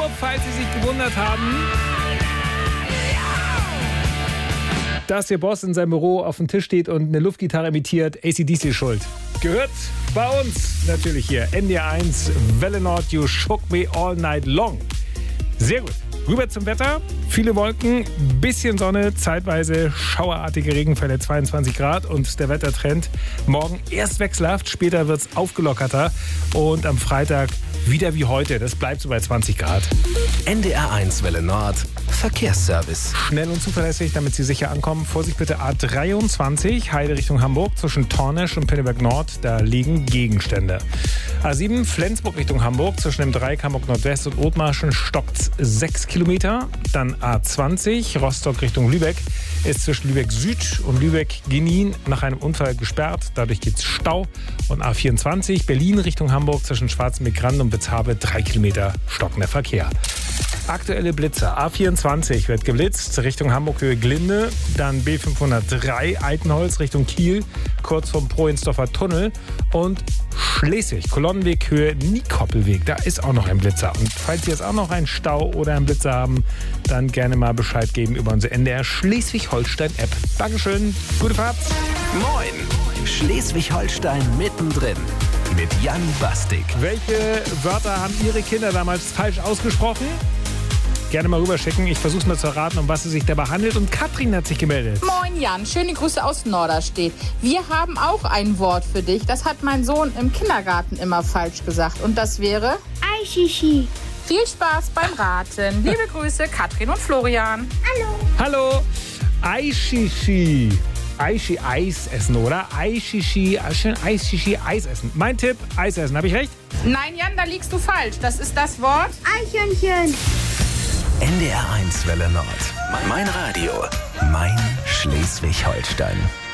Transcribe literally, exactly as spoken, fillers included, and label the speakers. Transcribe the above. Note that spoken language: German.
Speaker 1: falls Sie sich gewundert haben, dass Ihr Boss in seinem Büro auf dem Tisch steht und eine Luftgitarre imitiert, A C D C schuld. Gehört bei uns natürlich hier. N D R eins, Welle Nord, You Shook Me All Night Long. Sehr gut. Rüber zum Wetter. Viele Wolken, bisschen Sonne, zeitweise schauerartige Regenfälle, zweiundzwanzig Grad. Und der Wettertrend morgen erst wechselhaft, später wird es aufgelockerter. Und am Freitag wieder wie heute. Das bleibt so bei zwanzig Grad.
Speaker 2: N D R eins Welle Nord, Verkehrsservice.
Speaker 1: Schnell und zuverlässig, damit Sie sicher ankommen. Vorsicht bitte A dreiundzwanzig, Heide Richtung Hamburg, zwischen Tornesch und Pinneberg Nord. Da liegen Gegenstände. A sieben, Flensburg Richtung Hamburg, zwischen dem Dreieck Hamburg Nordwest und Othmarschen stockt sechs Kilometer. Dann A zwanzig, Rostock Richtung Lübeck, ist zwischen Lübeck Süd und Lübeck Genin nach einem Unfall gesperrt. Dadurch gibt es Stau. Und A vierundzwanzig, Berlin Richtung Hamburg, zwischen Schwarzenbeck-Grand und Witzhabe, drei Kilometer stockender Verkehr. Aktuelle Blitzer. A vierundzwanzig wird geblitzt Richtung Hamburg Höhe Glinde, dann B fünfhundertdrei Altenholz Richtung Kiel, kurz vom Prohensdorfer Tunnel und Schleswig, Kolonnenweg Höhe Niekoppelweg. Da ist auch noch ein Blitzer. Und falls Sie jetzt auch noch einen Stau oder einen Blitzer haben, dann gerne mal Bescheid geben über unsere N D R Schleswig-Holstein-App. Dankeschön, gute Fahrt.
Speaker 2: Moin, Schleswig-Holstein mittendrin mit Jan Bastik.
Speaker 1: Welche Wörter haben Ihre Kinder damals falsch ausgesprochen? Gerne mal rüberschicken. Ich versuche mal zu erraten, um was es sich dabei handelt. Und Katrin hat sich gemeldet.
Speaker 3: Moin Jan, schöne Grüße aus Norderstedt. Wir haben auch ein Wort für dich. Das hat mein Sohn im Kindergarten immer falsch gesagt. Und das wäre?
Speaker 4: Aishishi.
Speaker 3: Viel Spaß beim Raten. Liebe Grüße, Katrin und Florian.
Speaker 4: Hallo.
Speaker 1: Hallo. Aishishi. Aishi, Eis essen, oder? Aishishi, schön Aishishi, Eis essen. Mein Tipp, Eis essen. Habe ich recht?
Speaker 3: Nein, Jan, da liegst du falsch. Das ist das Wort
Speaker 4: Eichhörnchen.
Speaker 2: N D R eins Welle Nord. Mein Radio. Mein Schleswig-Holstein.